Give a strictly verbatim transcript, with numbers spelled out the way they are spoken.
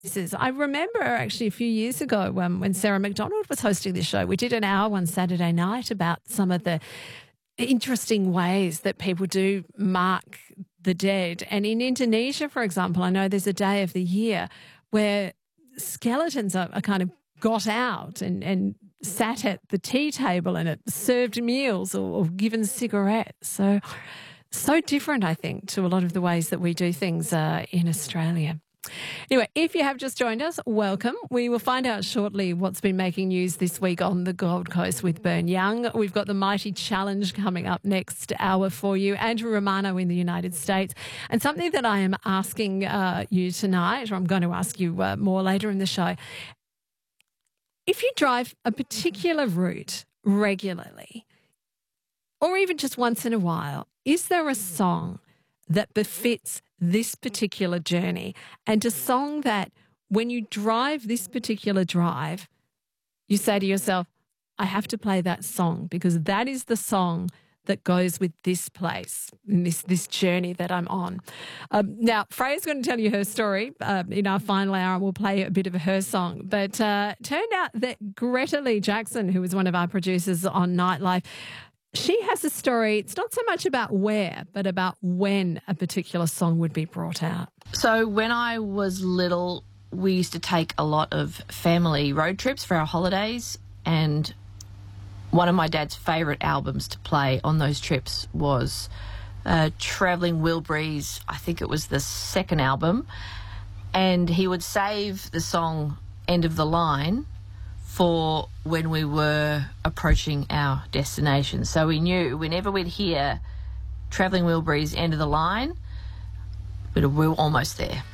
This is, I remember actually a few years ago when, when Sarah McDonald was hosting this show, we did an hour one Saturday night about some of the interesting ways that people do mark the dead. And in Indonesia, for example, I know there's a day of the year where skeletons are, are kind of got out and, and sat at the tea table and it served meals or, or given cigarettes. So, so different, I think, to a lot of the ways that we do things uh, in Australia. Anyway, if you have just joined us, welcome. We will find out shortly what's been making news this week on the Gold Coast with Bern Young. We've got the Mighty Challenge coming up next hour for you. Andrew Romano in the United States. And something that I am asking uh, you tonight, or I'm going to ask you uh, more later in the show, if you drive a particular route regularly, or even just once in a while, is there a song that befits this particular journey, and a song that when you drive this particular drive, you say to yourself, I have to play that song because that is the song that goes with this place, in this, this journey that I'm on. Um, now, Freya's going to tell you her story uh, in our final hour. We'll play a bit of her song. But uh, turned out that Greta Lee Jackson, who was one of our producers on Nightlife, she has a story. It's not so much about where, but about when a particular song would be brought out. So when I was little, we used to take a lot of family road trips for our holidays, and one of my dad's favourite albums to play on those trips was uh, Travelling Wilburys. I think it was the second album, and he would save the song End of the Line for when we were approaching our destination. So we knew whenever we'd hear Travelling Wilburys, End of the Line, we were almost there.